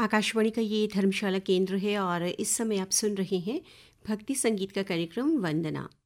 आकाशवाणी का ये धर्मशाला केंद्र है और इस समय आप सुन रहे हैं भक्ति संगीत का कार्यक्रम वंदना।